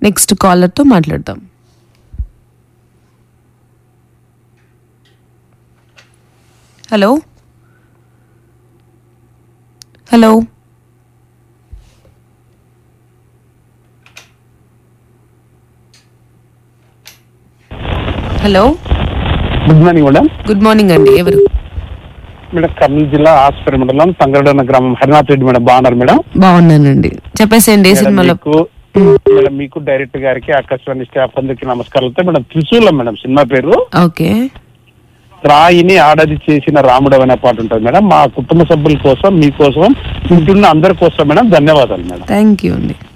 Next కాలర్తో మాట్లాడదాం. Hello hello hello good morning madam. Good morning అండి. ఎవరు? మేడం కర్నూలు జిల్లా ఆస్పరి మండలం తంగరడన్న గ్రామం హరినాథ్ రెడ్డి మేడం. బాగున్నారు మేడం? బాగున్నానండి. చెప్పేసేయండి ఏ సినిమాలో. మేడం మీకు డైరెక్టర్ గారికి ఆకాశవాణి స్టాఫ్ అందరికి నమస్కారాలతో మేడం. త్రిశూలం మేడం సినిమా పేరు. ఓకే. రాయిని ఆడది చేసిన రాముడు అనే పాట ఉంటుంది మేడం. మా కుటుంబ సభ్యుల కోసం, మీకోసం, ఇంటున్న అందరి కోసం మేడం. ధన్యవాదాలు మేడం. థ్యాంక్ యూ అండి.